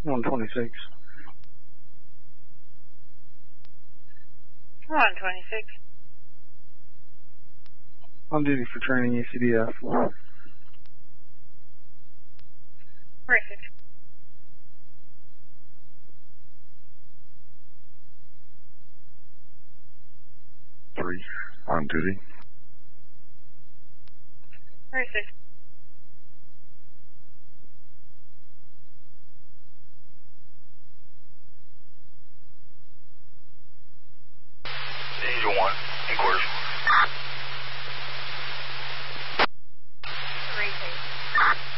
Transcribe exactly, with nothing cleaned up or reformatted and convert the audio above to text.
one twenty-six. one twenty-six. On duty for training E C D F. Perfect. Three, on duty. Perfect.